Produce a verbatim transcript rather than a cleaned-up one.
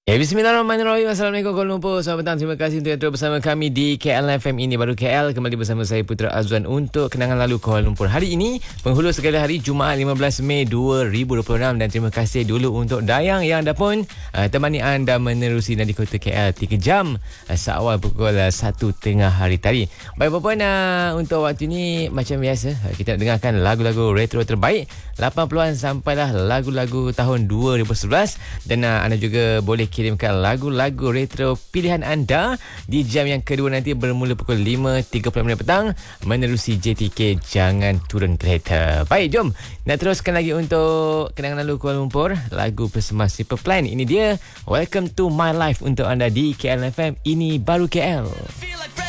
Ya, bismillahirrahmanirrahim. Assalamualaikum Kuala Lumpur. Selamat petang. Terima kasih untuk terus bersama kami di K L F M Ini Baru K L. Kembali bersama saya Putra Azwan untuk kenangan lalu Kuala Lumpur. Hari ini penghulu segala hari Jumaat lima belas Mei dua ribu dua puluh enam. Dan terima kasih dulu untuk Dayang yang dah pun uh, temani anda menerusi Nadi Kota K L tiga jam uh, seawal pukul uh, satu tengah hari tadi. Baik puan, uh, untuk waktu ini macam biasa uh, kita nak dengarkan lagu-lagu retro terbaik lapan puluhan sampailah lagu-lagu tahun dua ribu sebelas. Dan uh, anda juga boleh kirimkan lagu-lagu retro pilihan anda di jam yang kedua nanti bermula pukul lima tiga puluh minit petang menerusi J T K Jangan Turun Kereta. Baik, jom nak teruskan lagi untuk kenangan lalu Kuala Lumpur, lagu bersama Simple Plan. Ini dia Welcome to My Life untuk anda di K L F M Ini Baru K L.